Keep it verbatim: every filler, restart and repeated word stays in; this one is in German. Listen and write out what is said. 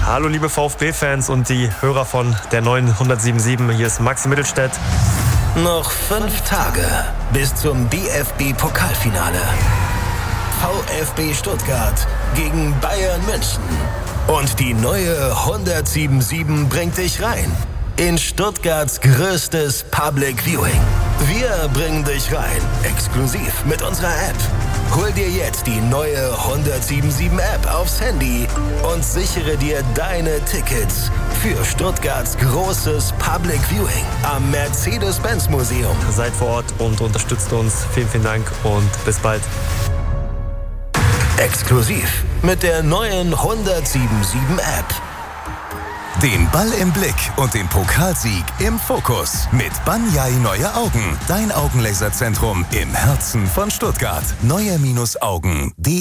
Hallo liebe VfB-Fans und die Hörer von der neuen hundertsiebenundsiebzig. Hier ist Maxi Mittelstädt. Noch fünf Tage bis zum D F B-Pokalfinale. VfB Stuttgart gegen Bayern München. Und die neue hundertsiebenundsiebzig bringt dich rein in Stuttgarts größtes Public Viewing. Wir bringen dich rein, exklusiv mit unserer App. Hol dir jetzt die neue hundertsiebenundsiebzig App aufs Handy und sichere dir deine Tickets für Stuttgarts großes Public Viewing am Mercedes-Benz Museum. Seid vor Ort und unterstützt uns. Vielen, vielen Dank und bis bald. Exklusiv mit der neuen hundertsiebenundsiebzig App. Den Ball im Blick und den Pokalsieg im Fokus mit Banyai Neue Augen. Dein Augenlaserzentrum im Herzen von Stuttgart. neue Augen punkt de